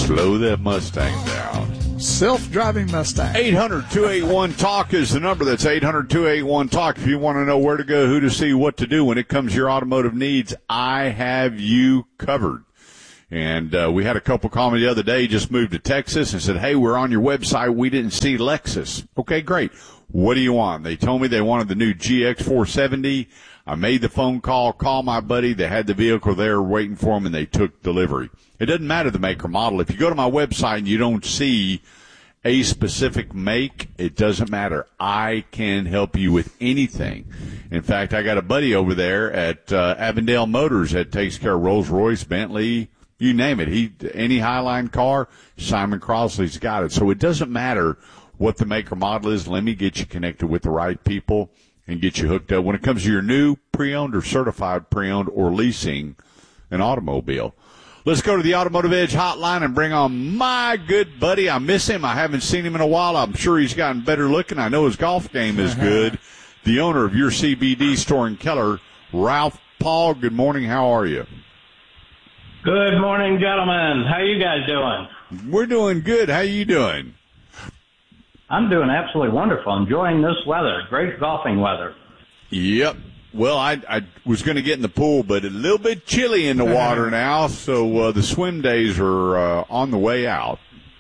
Slow that Mustang down. Self-driving Mustang. 800-281-TALK is the number. That's 800-281-TALK. If you want to know where to go, who to see, what to do when it comes to your automotive needs, I have you covered. And we had a couple call me the other day, just moved to Texas, and said, hey, we're on your website. We didn't see Lexus. Okay, great. What do you want? They told me they wanted the new GX470. I made the phone call, called my buddy. They had the vehicle there waiting for them, and they took delivery. It doesn't matter the make or model. If you go to my website and you don't see a specific make, it doesn't matter. I can help you with anything. In fact, I got a buddy over there at Avondale Motors that takes care of Rolls-Royce, Bentley, you name it. Any Highline car, Simon Crossley's got it. So it doesn't matter what the make or model is. Let me get you connected with the right people and get you hooked up when it comes to your new pre-owned or certified pre-owned or leasing an automobile. Let's go to the Automotive Edge hotline and bring on my good buddy. I miss him. I haven't seen him in a while. I'm sure he's gotten better looking. I know his golf game is good. The owner of your CBD store in Keller, Ralph Paul. Good morning. How are you? Good morning, gentlemen. How you guys doing? We're doing good. How you doing? I'm doing absolutely wonderful. Enjoying this weather. Great golfing weather. Yep. Well, I was going to get in the pool, but a little bit chilly in the water now, so the swim days are on the way out.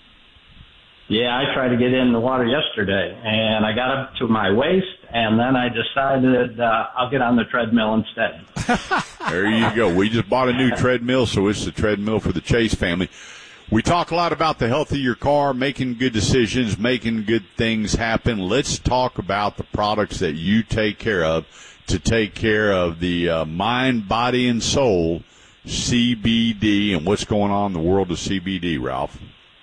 Yeah, I tried to get in the water yesterday, and I got up to my waist, and then I decided I'll get on the treadmill instead. There you go. We just bought a new treadmill, so it's the treadmill for the Chase family. We talk a lot about the health of your car, making good decisions, making good things happen. Let's talk about the products that you take care of to take care of the mind, body, and soul, CBD, and what's going on in the world of CBD, Ralph.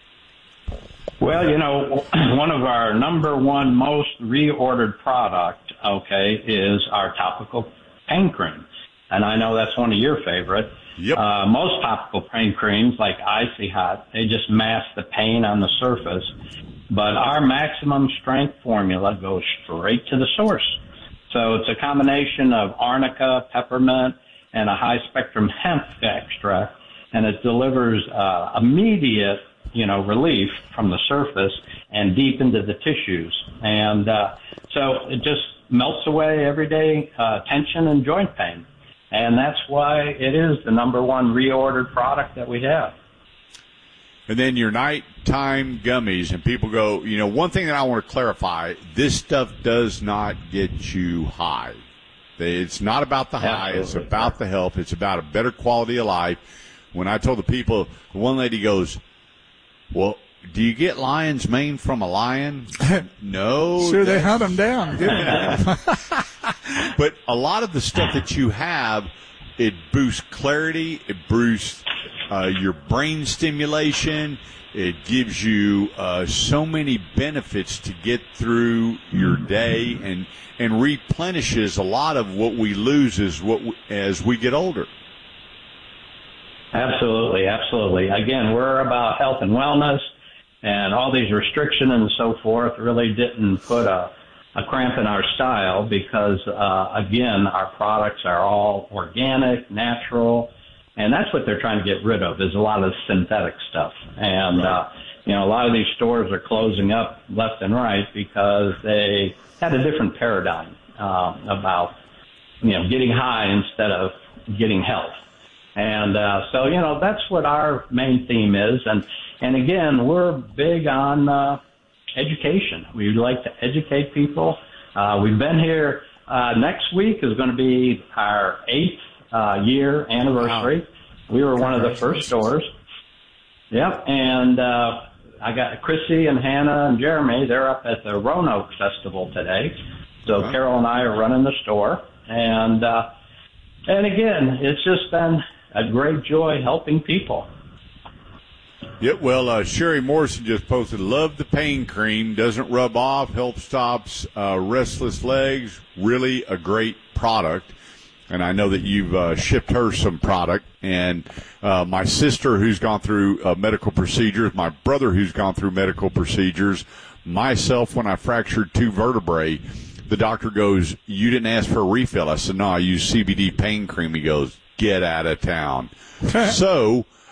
Well, you know, one of our number one most reordered product, is our topical pain cream. And I know that's one of your favorites. Yep. Most topical pain creams, like Icy Hot, they just mask the pain on the surface. But our maximum strength formula goes straight to the source. So it's a combination of arnica, peppermint, and a high-spectrum hemp extract, and it delivers immediate, relief from the surface and deep into the tissues. And so it just melts away everyday tension and joint pain. And that's why it is the number one reordered product that we have. And then your nighttime gummies, and people go, one thing that I want to clarify, this stuff does not get you high. It's not about the high. Absolutely. It's about the health. It's about a better quality of life. When I told the people, one lady goes, well, do you get lion's mane from a lion? No. Sure, they hunt them down. But a lot of the stuff that you have, it boosts clarity, it boosts your brain stimulation, it gives you so many benefits to get through your day and replenishes a lot of what we lose as we get older. Absolutely, absolutely. Again, we're about health and wellness, and all these restrictions and so forth really didn't put a cramp in our style because, again, our products are all organic, natural, and that's what they're trying to get rid of is a lot of synthetic stuff. And, a lot of these stores are closing up left and right because they had a different paradigm about, getting high instead of getting health. And so, that's what our main theme is. And again, we're big on education. We like to educate people. We've been here. Next week is going to be our 8th year anniversary. Wow. We were one of the first stores. Yep. And I got Chrissy and Hannah and Jeremy. They're up at the Roanoke Festival today. So wow. Carol and I are running the store. And again, it's just been a great joy helping people. Yeah, well, Sherry Morrison just posted, love the pain cream, doesn't rub off, helps stops restless legs, really a great product. And I know that you've shipped her some product. And my sister who's gone through medical procedures, my brother who's gone through medical procedures, myself when I fractured 2 vertebrae, the doctor goes, you didn't ask for a refill. I said, no, I use CBD pain cream. He goes, get out of town. So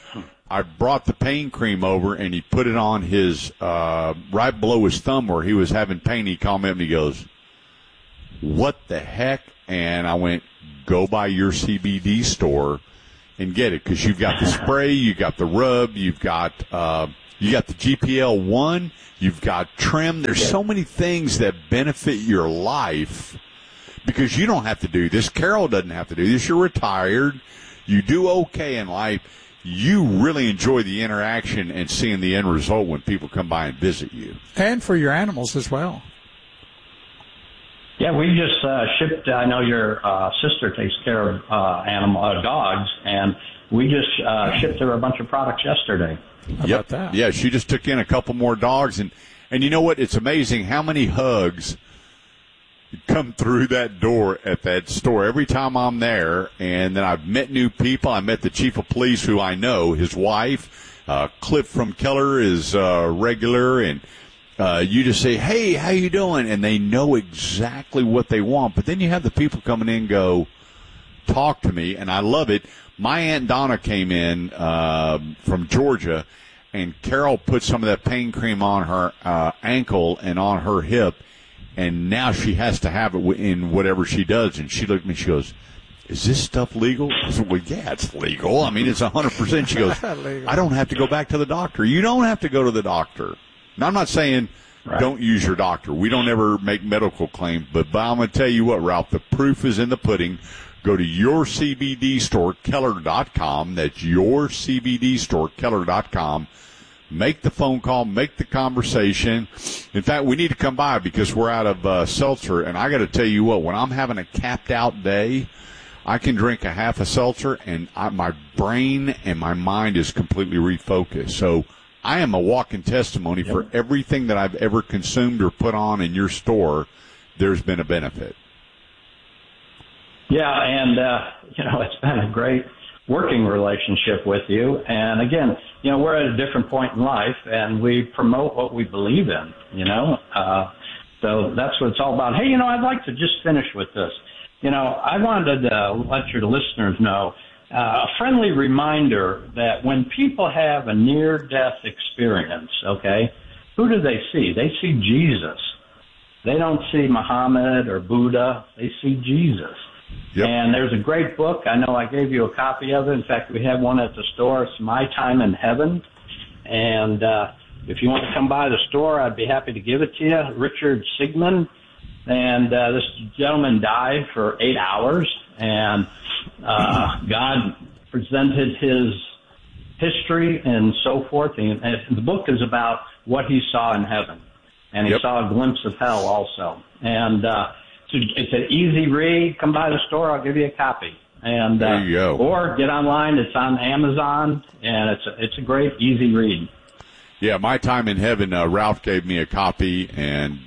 I brought the pain cream over, and he put it on his right below his thumb where he was having pain. He called me up and he goes, "What the heck?" And I went, "Go by your CBD store and get it, because you've got the spray, you got the rub, you've got the GPL-1, you've got trim. There's so many things that benefit your life because you don't have to do this. Carol doesn't have to do this. You're retired. You do okay in life. You really enjoy the interaction and seeing the end result when people come by and visit you. And for your animals as well. Yeah, we just shipped. I know your sister takes care of dogs, and we just shipped her a bunch of products yesterday. How about that? Yeah, she just took in a couple more dogs, and you know what? It's amazing how many hugs come through that door at that store every time I'm there. And then I've met new people. I met the chief of police, who I know, his wife, Cliff from Keller is regular, and you just say, "Hey, how you doing?" And they know exactly what they want. But then you have the people coming in and go, "Talk to me," and I love it. My Aunt Donna came in from Georgia, and Carol put some of that pain cream on her ankle and on her hip, and now she has to have it in whatever she does. And she looked at me, she goes, "Is this stuff legal?" I said, "Well, yeah, it's legal. I mean, it's 100%. She goes, "I don't have to go back to the doctor." You don't have to go to the doctor. Now, I'm not saying don't use your doctor. We don't ever make medical claims, but I'm going to tell you what, Ralph, the proof is in the pudding. Go to your CBD store, Keller.com. That's your CBD store, Keller.com. Make the phone call, make the conversation. In fact, we need to come by because we're out of seltzer, and I got to tell you what, when I'm having a capped out day, I can drink a half a seltzer, and my brain and my mind is completely refocused. So I am a walking testimony for everything that I've ever consumed or put on in your store. There's been a benefit. Yeah, and, it's been a great working relationship with you. And, again, we're at a different point in life, and we promote what we believe in, So that's what it's all about. Hey, I'd like to just finish with this. I wanted to let your listeners know a friendly reminder that when people have a near-death experience, okay, who do they see? They see Jesus. They don't see Muhammad or Buddha. They see Jesus. Yep. And there's a great book. I know I gave you a copy of it. In fact, we have one at the store. It's My Time in Heaven. And if you want to come by the store, I'd be happy to give it to you. Richard Sigmund. And this gentleman died for 8 hours. And God presented his history and so forth. And the book is about what he saw in heaven. And he saw a glimpse of hell also. And it's an easy read. Come by the store. I'll give you a copy. And there you go. Or get online. It's on Amazon. And it's a great, easy read. Yeah, My Time in Heaven, Ralph gave me a copy. And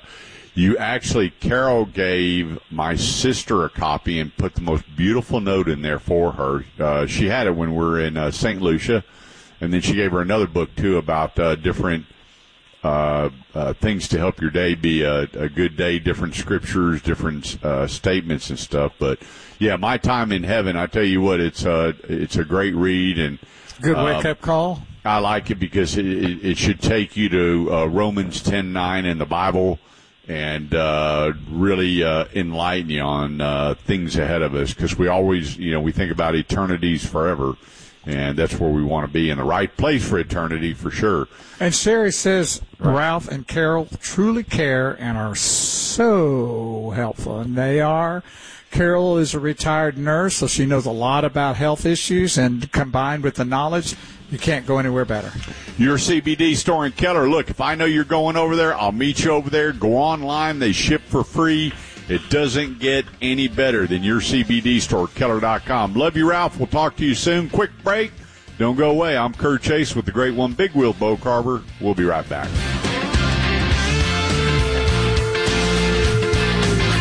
Carol gave my sister a copy and put the most beautiful note in there for her. She had it when we were in St. Lucia, and then she gave her another book, too, about different things to help your day be a good day, different scriptures, different statements and stuff. But, yeah, My Time in Heaven, I tell you what, it's a great read. And good wake-up call. I like it because it should take you to Romans 10:9 in the Bible, and really enlighten you on things ahead of us, because we always, we think about eternities forever, and that's where we want to be, in the right place for eternity, for sure. And Sherry says Ralph and Carol truly care and are so helpful, and they are. Carol is a retired nurse, so she knows a lot about health issues, and combined with the knowledge, you can't go anywhere better. Your CBD store in Keller. Look, if I know you're going over there, I'll meet you over there. Go online. They ship for free. It doesn't get any better than your CBD store, Keller.com. Love you, Ralph. We'll talk to you soon. Quick break. Don't go away. I'm Kurt Chase with the Great One Big Wheel Bo Carver. We'll be right back.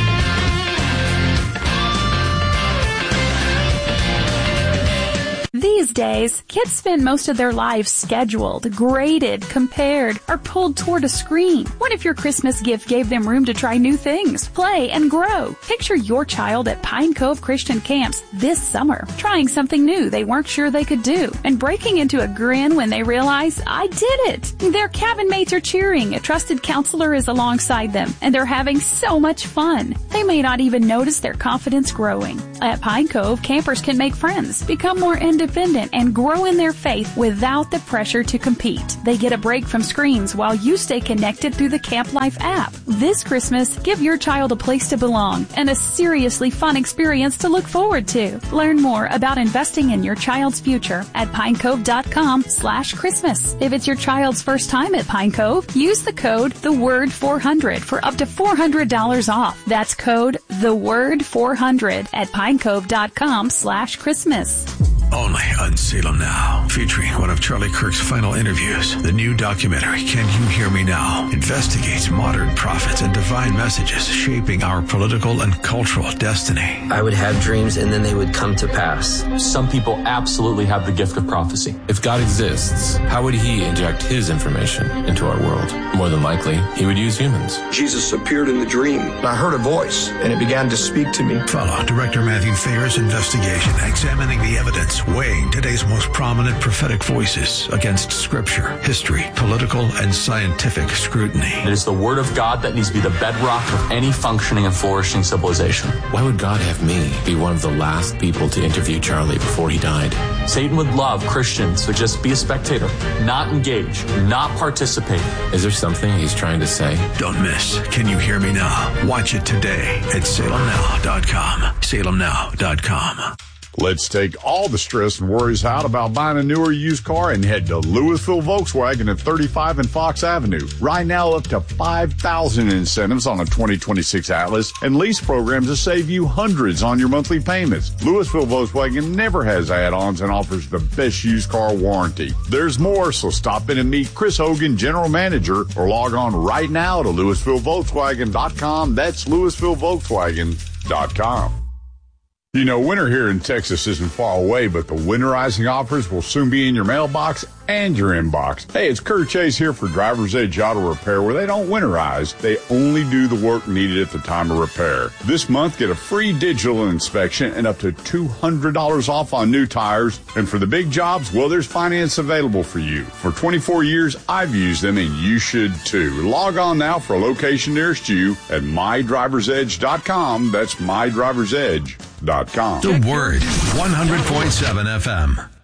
These These days, kids spend most of their lives scheduled, graded, compared, or pulled toward a screen. What if your Christmas gift gave them room to try new things, play, and grow? Picture your child at Pine Cove Christian Camps this summer, trying something new they weren't sure they could do, and breaking into a grin when they realize, I did it! Their cabin mates are cheering, a trusted counselor is alongside them, and they're having so much fun. They may not even notice their confidence growing. At Pine Cove, campers can make friends, become more independent, and grow in their faith without the pressure to compete. They get a break from screens while you stay connected through the Camp Life app. This Christmas, give your child a place to belong and a seriously fun experience to look forward to. Learn more about investing in your child's future at pinecove.com/Christmas. If it's your child's first time at Pine Cove, use the code THEWORD400 for up to $400 off. That's code THEWORD400 at pinecove.com/Christmas. Only on Salem Now, featuring one of Charlie Kirk's final interviews. The new documentary, Can You Hear Me Now?, investigates modern prophets and divine messages shaping our political and cultural destiny. I would have dreams and then they would come to pass. Some people absolutely have the gift of prophecy. If God exists, how would he inject his information into our world? More than likely, he would use humans. Jesus appeared in the dream. I heard a voice, and it began to speak to me. Follow Director Matthew Thayer's investigation, examining the evidence, weighing today's most prominent prophetic voices against scripture, history, political, and scientific scrutiny. It is the word of God that needs to be the bedrock of any functioning and flourishing civilization. Why would God have me be one of the last people to interview Charlie before he died? Satan would love Christians to just be a spectator, not engage, not participate. Is there something he's trying to say? Don't miss Can You Hear Me Now? Watch it today at salemnow.com. salemnow.com. Let's take all the stress and worries out about buying a new or used car and head to Louisville Volkswagen at 35 and Fox Avenue. Right now, up to $5,000 in incentives on a 2026 Atlas and lease programs to save you hundreds on your monthly payments. Louisville Volkswagen never has add-ons and offers the best used car warranty. There's more, so stop in and meet Chris Hogan, General Manager, or log on right now to LouisvilleVolkswagen.com. That's LouisvilleVolkswagen.com. You know, winter here in Texas isn't far away, but the winterizing offers will soon be in your mailbox and your inbox. Hey, it's Kurt Chase here for Driver's Edge Auto Repair, where they don't winterize. They only do the work needed at the time of repair. This month, get a free digital inspection and up to $200 off on new tires. And for the big jobs, well, there's finance available for you. For 24 years, I've used them, and you should too. Log on now for a location nearest you at mydriversedge.com. That's mydriversedge.com. The Word, 100.7 FM.